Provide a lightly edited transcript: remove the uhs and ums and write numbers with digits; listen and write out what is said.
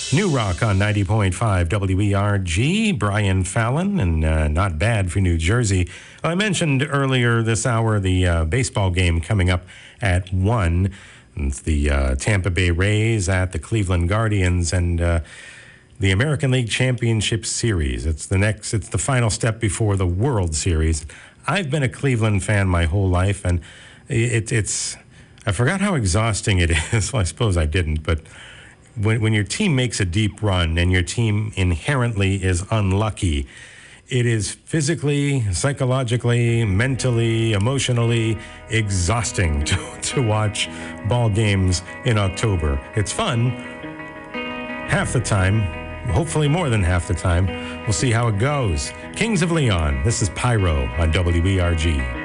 New Rock on 90.5 WERG, Brian Fallon, and not bad for New Jersey. I mentioned earlier this hour the baseball game coming up at 1. It's the Tampa Bay Rays at the Cleveland Guardians, and the American League Championship Series. It's the final step before the World Series. I've been a Cleveland fan my whole life, and it's I forgot how exhausting it is. Well, I suppose I didn't, but when your team makes a deep run and your team inherently is unlucky, it is physically, psychologically, mentally, emotionally exhausting to watch ball games in October. It's fun half the time, hopefully more than half the time. We'll see how it goes. Kings of Leon, this is Pyro on WERG.